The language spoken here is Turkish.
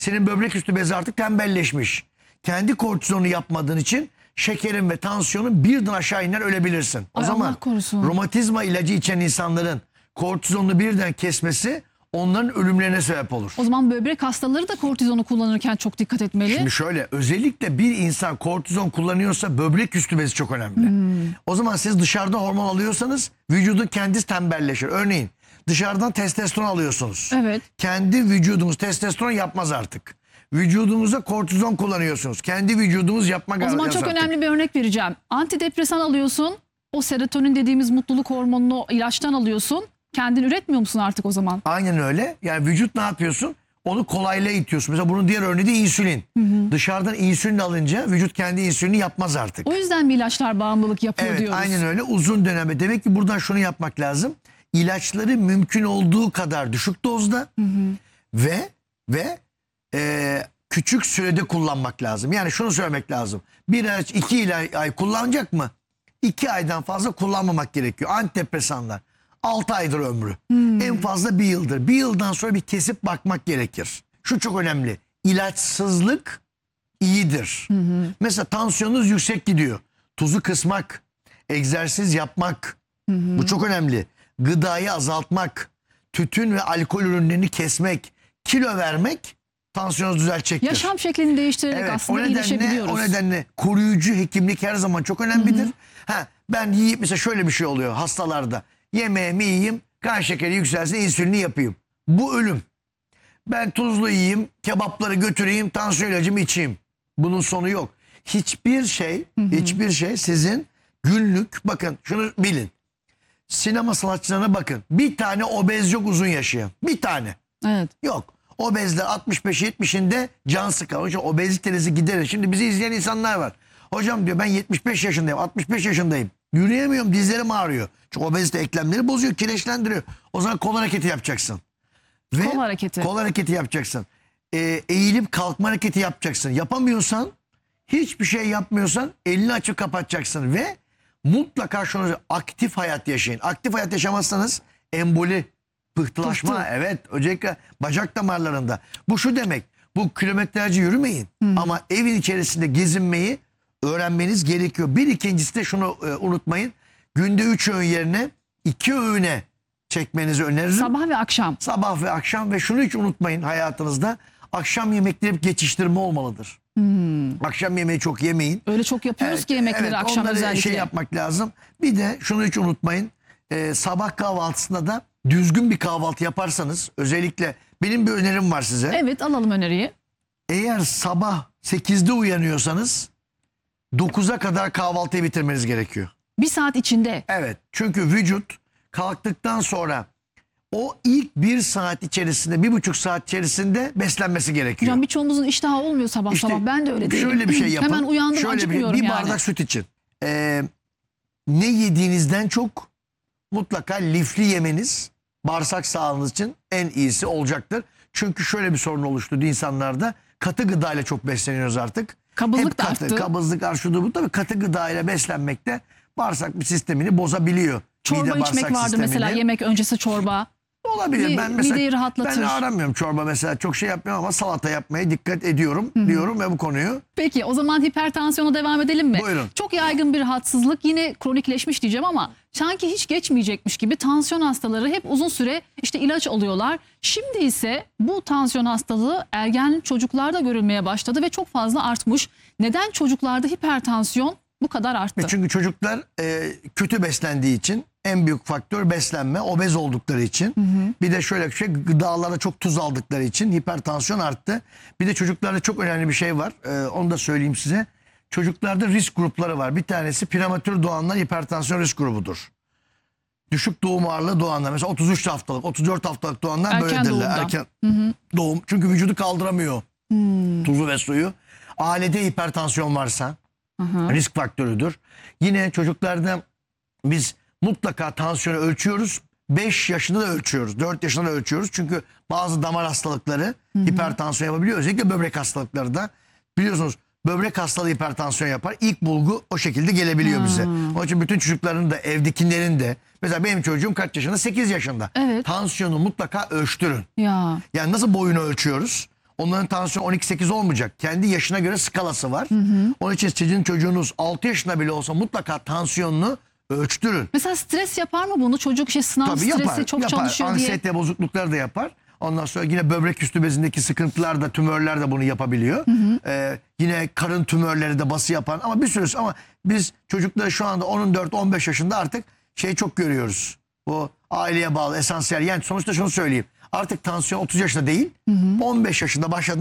Senin böbrek üstü bezi artık tembelleşmiş. Kendi kortizonu yapmadığın için şekerin ve tansiyonun birden aşağı iner, ölebilirsin. O Ay, zaman Allah korusun. romatizma ilacı içen insanların kortizonunu birden kesmesi onların ölümlerine sebep olur. O zaman böbrek hastaları da kortizonu kullanırken çok dikkat etmeli. Şimdi şöyle, özellikle bir insan kortizon kullanıyorsa böbrek üstü bezi çok önemli. O zaman siz dışarıda hormon alıyorsanız vücudun kendisi tembelleşir. Örneğin dışarıdan testosteron alıyorsunuz. Evet. Kendi vücudunuz testosteron yapmaz artık. Vücudunuza kortizon kullanıyorsunuz. Kendi vücudumuz yapmak O zaman artık. çok önemli bir örnek vereceğim. Antidepresan alıyorsun. O serotonin dediğimiz mutluluk hormonunu ilaçtan alıyorsun. Kendin üretmiyor musun artık o zaman? Aynen öyle. Yani vücut ne yapıyorsun? Onu kolaylığa itiyorsun. Mesela bunun diğer örneği de insülin. Dışarıdan insülin alınca vücut kendi insülini yapmaz artık. O yüzden mi ilaçlar bağımlılık yapıyor Evet, diyoruz? aynen öyle. Uzun dönemde. Demek ki buradan şunu yapmak lazım. İlaçları mümkün olduğu kadar düşük dozda ve küçük sürede kullanmak lazım. Yani şunu söylemek lazım. Bir ilaç 2 ay kullanacak mı? 2 aydan fazla kullanmamak gerekiyor. Antidepresanlar 6 aydır ömrü. En fazla 1 yıldır. 1 yıldan sonra bir kesip bakmak gerekir. Şu çok önemli. İlaçsızlık iyidir. Mesela tansiyonunuz yüksek gidiyor. Tuzu kısmak, egzersiz yapmak. Bu çok önemli. Gıdayı azaltmak, tütün ve alkol ürünlerini kesmek, kilo vermek tansiyonu düzeltecektir. Yaşam şeklini değiştirerek Evet, aslında iyileşebiliyoruz. o nedenle koruyucu hekimlik her zaman çok önemlidir. Ben yiyip mesela şöyle bir şey oluyor hastalarda. Yemeğimi yiyeyim, kan şekeri yükselsin, insülini yapayım. Bu ölüm. Ben tuzlu yiyeyim, kebapları götüreyim, tansiyon ilacımı içeyim. Bunun sonu yok. Hiçbir şey sizin günlük, bakın şunu bilin. Sinema sanatçılarına bakın. Bir tane obez yok uzun yaşayan. Bir tane. Evet. Yok. Obezler 65-70'inde can sıkar. Onun için obezitenizi giderin. Şimdi bizi izleyen insanlar var. Hocam diyor ben 75 yaşındayım, 65 yaşındayım. Yürüyemiyorum, dizlerim ağrıyor. Çünkü obezite eklemleri bozuyor, kireçlendiriyor. O zaman kol hareketi yapacaksın. Ve Kol hareketi. Kol hareketi yapacaksın. Eğilip kalkma hareketi yapacaksın. Yapamıyorsan, hiçbir şey yapmıyorsan elini açıp kapatacaksın. Ve mutlaka şunu, aktif hayat yaşayın. Aktif hayat yaşamazsanız emboli, pıhtılaşma, Pıhtı. evet, özellikle bacak damarlarında. Bu şu demek, bu kilometrelerce yürümeyin ama evin içerisinde gezinmeyi öğrenmeniz gerekiyor. Bir ikincisi de şunu unutmayın, günde 3 öğün yerine 2 öğüne çekmenizi öneririm. Sabah ve akşam. Sabah ve akşam. Ve şunu hiç unutmayın hayatınızda, akşam yemekleri hep geçiştirme olmalıdır. Akşam yemeği çok yemeyin. Öyle çok yapıyoruz ki yemekleri akşam onları özellikle. şey yapmak lazım. Bir de şunu hiç unutmayın. Sabah kahvaltısında da düzgün bir kahvaltı yaparsanız, özellikle benim bir önerim var size. Evet, alalım öneriyi. Eğer sabah 8'de uyanıyorsanız 9'a kadar kahvaltıyı bitirmeniz gerekiyor. 1 saat içinde. Evet, çünkü vücut kalktıktan sonra o ilk 1 saat içerisinde, 1,5 saat içerisinde beslenmesi gerekiyor. Hocam birçoğumuzun iştahı olmuyor sabah İşte sabah. Ben de öyle değilim. şöyle bir şey yapın. Hemen uyandım, Şöyle acıkmıyorum bir yani. bardak süt için. Ne yediğinizden çok mutlaka lifli yemeniz bağırsak sağlığınız için en iyisi olacaktır. Çünkü şöyle bir sorun oluştu insanlarda. Katı gıdayla çok besleniyoruz artık. Kabızlık Hep da katı, arttı. kabızlık arşudu bu. Tabii katı gıdayla beslenmekte bağırsak sistemini bozabiliyor. Çorba Mide, içmek bağırsak vardı mesela, sistemini. yemek öncesi çorba. Olabilir. Ben mesela mideyi rahatlatır. ben aramıyorum çorba mesela. Çok şey yapmıyorum ama salata yapmaya dikkat ediyorum diyorum ve bu konuyu. Peki o zaman hipertansiyona devam edelim mi? Buyurun. Çok yaygın bir rahatsızlık, yine kronikleşmiş diyeceğim ama sanki hiç geçmeyecekmiş gibi tansiyon hastaları hep uzun süre işte ilaç alıyorlar. Şimdi ise bu tansiyon hastalığı ergen çocuklarda görülmeye başladı ve çok fazla artmış. Neden çocuklarda hipertansiyon bu kadar arttı? Çünkü çocuklar kötü beslendiği için, en büyük faktör beslenme, obez oldukları için. Bir de şöyle bir şey, gıdalara çok tuz aldıkları için hipertansiyon arttı. Bir de çocuklarda çok önemli bir şey var. Onu da söyleyeyim size. Çocuklarda risk grupları var. Bir tanesi prematür doğanlar hipertansiyon risk grubudur. Düşük doğum ağırlığı doğanlar. Mesela 33 haftalık, 34 haftalık doğanlar Erken böyledirler. doğumda. Erken doğum. Çünkü vücudu kaldıramıyor tuzu ve suyu. Ailede hipertansiyon varsa risk faktörüdür. Yine çocuklarda biz mutlaka tansiyonu ölçüyoruz. 5 yaşında da ölçüyoruz. 4 yaşında da ölçüyoruz. Çünkü bazı damar hastalıkları hipertansiyon yapabiliyor. Özellikle böbrek hastalıkları da. Biliyorsunuz böbrek hastalığı hipertansiyon yapar. İlk bulgu o şekilde gelebiliyor bize. Onun için bütün çocukların da, evdekilerin de. Mesela benim çocuğum kaç yaşında? 8 yaşında. Evet. Tansiyonu mutlaka ölçtürün. Ya Yani nasıl boyunu ölçüyoruz? Onların tansiyonu 12-8 olmayacak. Kendi yaşına göre skalası var. Onun için sizin çocuğunuz 6 yaşında bile olsa mutlaka tansiyonunu ölçtürün. Mesela stres yapar mı bunu? Çocuk işte sınav Tabii stresi yapar, çok yapar. çalışıyor diye. Anksiyete bozuklukları da yapar. Ondan sonra yine böbrek üstü bezindeki sıkıntılar da, tümörler de bunu yapabiliyor. Yine karın tümörleri de bası yapan ama bir sürüsü, ama biz çocukları şu anda 14-15 yaşında artık çok görüyoruz. Bu aileye bağlı esansiyel. Yani sonuçta şunu söyleyeyim. Artık tansiyon 30 yaşında değil, 15 yaşında başladı.